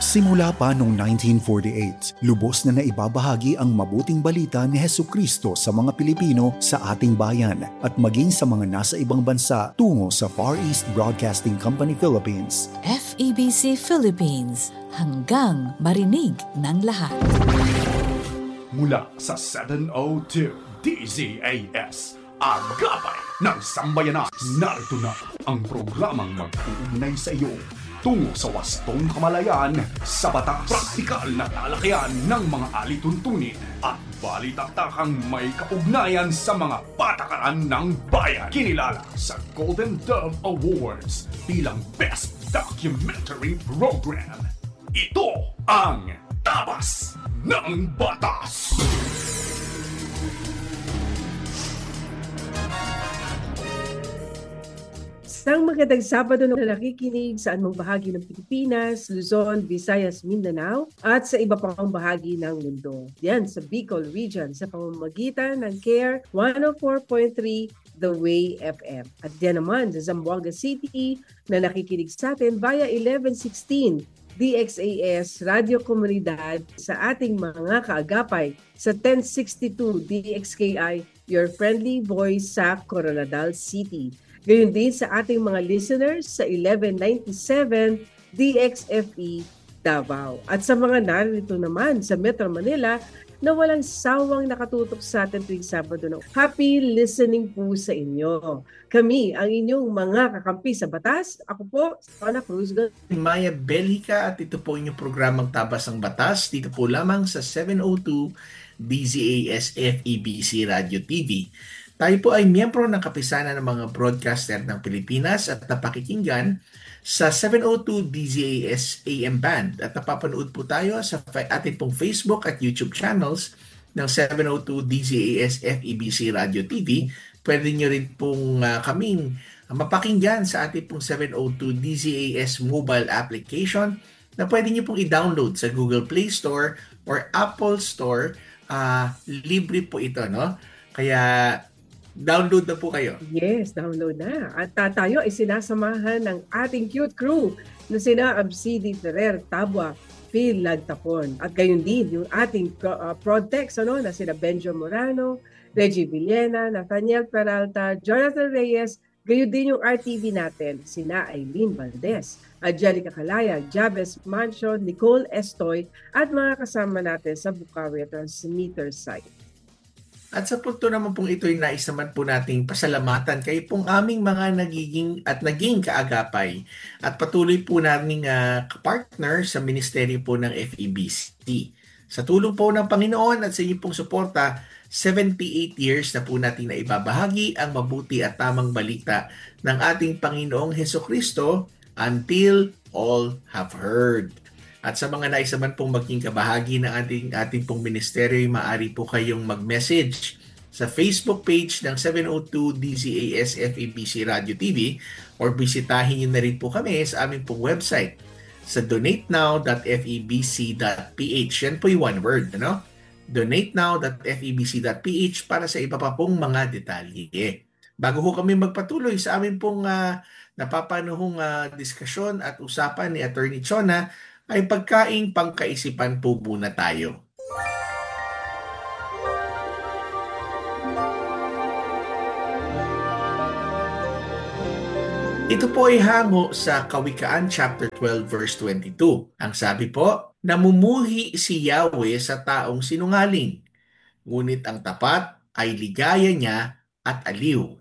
Simula pa noong 1948, lubos na naibabahagi ang mabuting balita ni Hesukristo sa mga Pilipino sa ating bayan at maging sa mga nasa ibang bansa tungo sa Far East Broadcasting Company Philippines. FEBC Philippines, hanggang marinig ng lahat. Mula sa 702 DZAS, ang gabay ng sambayanan. Narito na ang programang mag-uugnay sa iyo tungo sa wastong kamalayan sa batas. Praktikal na talakayan ng mga alituntunin at balitaktakang may kaugnayan sa mga patakaran ng bayan. Kinilala sa Golden Dove Awards bilang Best Documentary Program. Ito ang Tabas ng Batas! Isang magandang Sabado na nakikinig sa anumang bahagi ng Pilipinas, Luzon, Visayas, Mindanao at sa iba pang bahagi ng mundo. Yan sa Bicol Region sa pamamagitan ng CARE 104.3 The Way FM. At yan naman sa Zamboanga City na nakikinig sa atin via 1116 DXAS Radio Komunidad sa ating mga kaagapay sa 1062 DXKI Your Friendly Voice sa Coronadal City. Gayon din sa ating mga listeners sa 1197 DXFE Davao. At sa mga narito naman sa Metro Manila na walang sawang nakatutok sa atin tuwing Sabado na happy listening po sa inyo. Kami ang inyong mga kakampi sa batas. Ako po, Ana Cruz. Maya Belhica at ito po inyong programang Tabas ng Batas. Dito po lamang sa 702 DZAS FEBC Radio TV. Tayo po ay miyembro ng kapisanan ng mga broadcaster ng Pilipinas at napakikinggan sa 702 DZAS AM Band at napapanood po tayo sa ating pong Facebook at YouTube channels ng 702 DZAS FEBC Radio TV. Pwede nyo rin pong kaming mapakinggan sa ating pong 702 DZAS mobile application na pwede nyo pong i-download sa Google Play Store or Apple Store. Libre po ito, no? Kaya download na po kayo. Yes, download na. At tayo ay sinasamahan ng ating cute crew na sina Absidi Ferrer, Tabwa, Phil Lagtapon. At gayon din yung ating Prodtex na sina Benjo Morano, Reggie Villena, Nathaniel Peralta, Jonathan Reyes, gayon din yung RTV natin, sina Aileen Valdez, Angelica Calaya, Jabez Mansion, Nicole Estoy, at mga kasama natin sa Bukawi Transmitter site. At sa punto naman pong ito ay nais naman po nating pasalamatan kayo pong aming mga naging kaagapay at patuloy po naming partner sa ministeryo po ng FEBC. Sa tulong po ng Panginoon at sa inyong pong suporta, 78 years na po natin na ibabahagi ang mabuti at tamang balita ng ating Panginoong Hesukristo until all have heard. At sa mga nais naman pong maging kabahagi ng ating pong ministeryo, maaari po kayong mag-message sa Facebook page ng 702 DZAS FEBC Radio TV or bisitahin nyo na rin po kami sa aming pong website sa donatenow.febc.ph. Yan po yung one word, ano? donatenow.febc.ph para sa iba pa pong mga detalye. Bago ho kami magpatuloy sa aming pong napapanuhong diskusyon at usapan ni Attorney Chona, ay pagkaing pangkaisipan po muna tayo. Ito po ay hango sa Kawikaan chapter 12 verse 22. Ang sabi po, namumuhi si Yahweh sa taong sinungaling, ngunit ang tapat ay ligaya niya at aliw.